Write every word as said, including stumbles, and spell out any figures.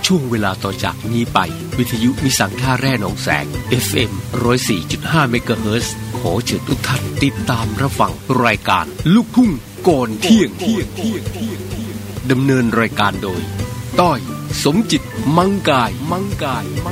ช่วงเวลาต่อจากนี้ไปวิทยุมิสังท่าแร่หนองแสง เอฟ เอ็ม หนึ่งศูนย์สี่จุดห้า เมกะเฮิรตซ์ขอเชิญทุกท่านติดตามรับฟังรายการลูกทุ่งก่อนเที่ยงดำเนินรายการโดยต้อยสมจิตมังกายมังกาย